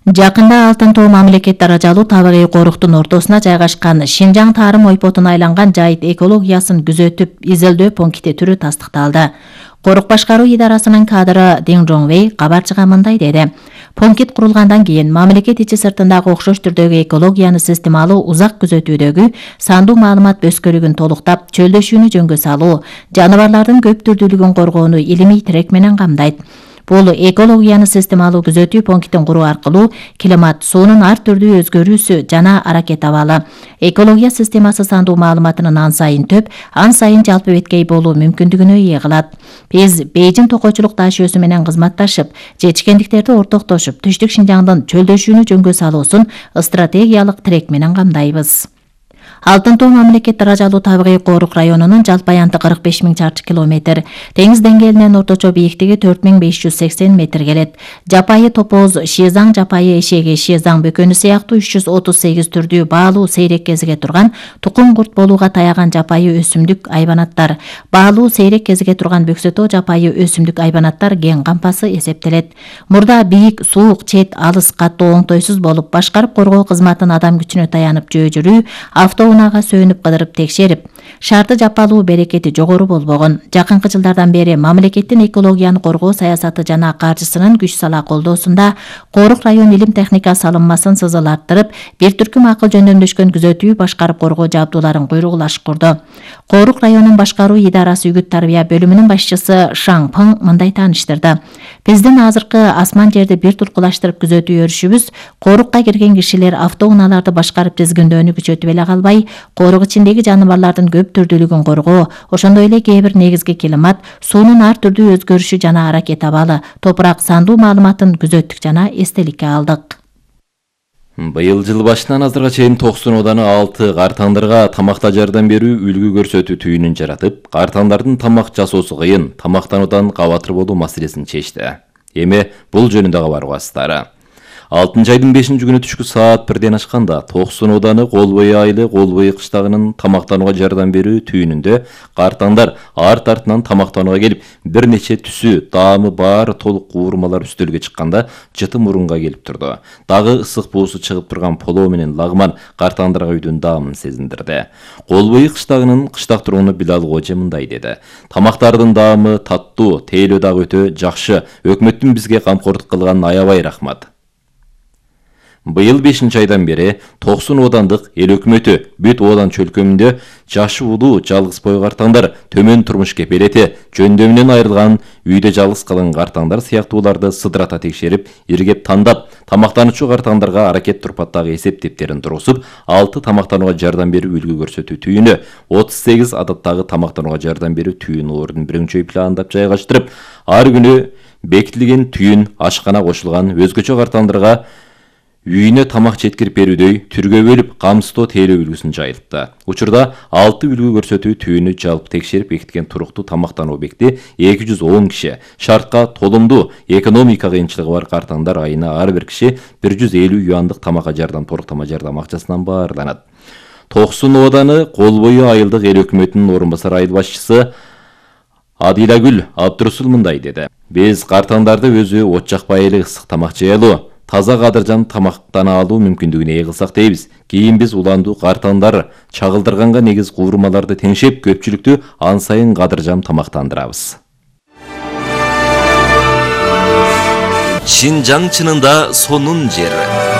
Жакында Алтын Тоо мамлекет даражалуу табигый коруктун ортосуна жайгашкан Шинжаң Тарым ойпотуна айланган жайыт экологиясын күзөтүп изилдөө пункти түрү тастыкталды. Корук башкаруу идарасынын кадры Дин Жоңвей кабарчыга мындай деди. Пункт курулгандан кийин мамлекет ичи сыртындагы окшош түрдөгү экологияны системалуу узак күзөтүүдөгү сандуу маалымат бөскөлүгүн толуктап, чөлдөшүүнү жөнгө салуу, жаныбарлардын көп түрдүүлүгүн коргоону илимий тирек менен камдайт. Бул экологияны системалуу күзөтүү пунктин куруу аркылуу климат, суунун ар түрдүү өзгөрүүсү жана аракет абалы, экология системасы сандуу маалыматынын ан сайын төп, ан сайын жалпы беткей болуу мүмкүндүгүнө ээ кылат. Биз Бейжин токойчулук таш өсү менен кызматташып, жетишкендиктерди ортоктошуп, түштүк Шинжаңдын чөлдөшүүнү жөнгө салуусун стратегиялык тирек менен камдайбыз. Алтын Тоо мамлекет даражалуу табигый корук районунун жалпы аянты 45 000 чарчы километр, теңиз деңгээлинен орточо бийиктиги 4580 метр келет. Жапайы топоз, шиезаң жапайы эшеги, шиезаң бөкөнү сыяктуу 338 түрдүү баалуу сейрек кезиге турган тукум курт болууга таяган жапайы өсүмдүк айбанаттар, баалуу сейрек кезиге турган бөксөтөө жапайы өсүмдүк айбанаттар кең кампасы эсептелет. Мурда бийик, суук, чет, алыс, каттуу, оңтойсуз болуп, башкарып коргоо кызматын адам күчүнө таянып жөө жүрүү, автоунага сөнүп кыдырып текшерип, шарты жапалуу берекети жогору болбогон. Жакынкы жылдардан бери мамлекеттин экологияны коргоо саясаты жана каржысынын күч сала колдоосунда Корук район илим техника салынмасын сызыл арттырып, бир түркүм акыл жөндөмдөшкөн күзөтүү башкарып коргоо жабдууларын куйругулаш курду. Корук районун башкаруу идарасы үгүт тарбия бөлүмүнүн башчысы Шаң Пың мындай тааныштырды. Биздин азыркы асман жерди бир туркулаштырып күзөтүү өрүшүбүз корукка кирген кишилер автоунааларды башкарып тизгиндөөнү күчөтүп эле калбай, корук ичиндеги жаныбарлардын көп түрдүүлүгүн коргоо, ошондой эле кээ бир негизги климат, суунун ар түрдүү өзгөрүшү жана аракет абалы, топурак сандуу маалыматын күзөттүк жана эстеликке алдык. Быйыл жыл башынан азырга чейин Токсон ооданы 6 картаңдарга тамакта жардам берүү үлгү көрсөтүү түйүнүн жаратып, картаңдардын тамак жасоосу кыйын, тамактануудан кабатыр болуу маселесин чечти. Эми бул жөнүндө кабар угасыздары. 6 айдын 5-нчи күнү түшкү саат 1ден ашканда Токсон ооданы Колбой айылы Колбой кыштагынын тамактанууга жардам берүү түйүнүндө картаңдар арт артынан тамактанууга келип, бир нече түсү, даамы баары толук куурмалар үстөлгө чыкканда жыты мурунга келип турду. Дагы ысык буусу чыгып турган полоо менен лагман картаңдарга үйдүн даамын сезиндирди. Колбой кыштагынын кыштак тургуну Билал Кожа мындай деди. Тамактардын даамы таттуу, тейлөө дагы өтө жакшы. Өкмөттүн бизге камкордук кылганына аябай рахмат. Быйыл 5-нчи айдан бери Токсон оодандык эл өкмөтү бүт оодан чөлкөмүндө жашы улуу жалгыз бой картаңдар, төмөн турмуш кепелети, жөндөмүнөн айрылган, үйдө жалгыз калган картаңдар сыяктууларды сыдырата текшерип, иргеп тандап, тамактануучу картаңдарга аракет турпаттагы эсептептерин тургузуп, 6 тамактанууга жардам берүү үлгү көрсөтүү түйүнү, 38 адаттагы тамактанууга жардам берүү түйүн ордун биринчи пландап жайгаштырып, ар күнү бекитилген түйүн ашкана кошулган өзгөчө картаңдарга үйүнө тамак жеткирип берүүдөй түргө бөлүп камсыздоо тейлөө үлгүсүн жайылтты. Учурда 6 үлгү көрсөтүү түйүнү жалпы текшерип бекиткен туруктуу тамактануу объекти 210 киши, шартка толумдуу экономика кыйынчылыгы бар картаңдар айына ар бир киши 150 юандык тамакка жардам торуктама жардам акчасынан баарланат. Токсон ооданы Колбой айылдык эл өкмөтүнүн орун басар айыл башчысы Адилагүл Абдурусул мындай деди. Биз картаңдарды өзү от жакпай эле ысык тамак жей алуу, таза кадыржан тамактана алуу мүмкүндүгүнө ээ кылсак дейбиз. Кийин биз уландуу картаңдар чагылдырганга негиз куурмаларды теңшеп, көпчүлүктү ан сайын кадыржан тамактандырабыз. Шинжаң чынында сонун жер.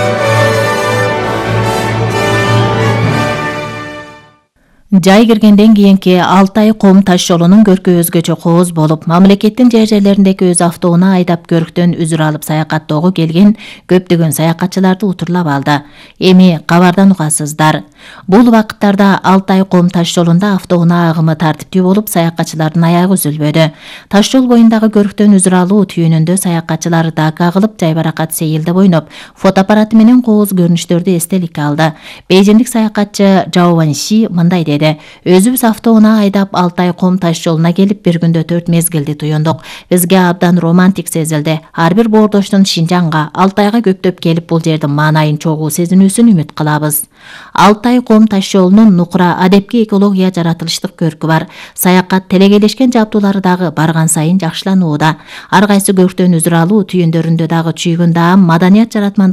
Жай киргенден кийинки Алтай Ком таш жолунун көркү өзгөчө кооз болуп, мамлекеттин жер-жерлериндеги өз автоунаа айдап көрктөн үзүр алып саякаттоого келген көптөгөн саякатчыларды утурлап алды. Эми кабардан угасыздар. Бул вакыттарда Алтай Ком таш жолунда автоунаа агымы тартиптүү болуп, саякатчылардын аягы үзүлбөдү. Таш жол боюндагы көрктөн үзүр алуу түйүнүндө саякатчылар дака кылып, жайбаракат сейилдеп ойноп, фотоаппараты менен кооз көрүнүштөрдү эстеликке алды. Бейжиндик саякатчы Жао Ваньши мындай деди. Өзүбүз автоунаа айдап Алтай Ком таш жолуна келип, бир күндө 4 мезгилди туюндук. Бизге абдан романтик сезилди. Ар бир боордоштун Шинжаңга, Алтайга көптөп келип, бул жердин маанайын чогуу сезинүүсүн үмүт кылабыз. Алтай Ком таш жолунун нукура адепки экология жаратылыштык көркү бар. Саякат телегелешкен жабдуулары дагы барган сайын жакшыланууда. Ар кайсы көрктөн үзүр алуу түйүндөрүндө дагы чүйгүн даам, маданият жаратман